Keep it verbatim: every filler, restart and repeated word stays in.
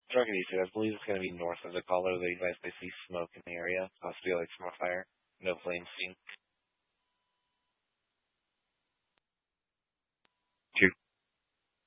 Target East, I believe it's going to be north of the collar. They guys they see smoke in the area, possibly like from a fire. No flames seen.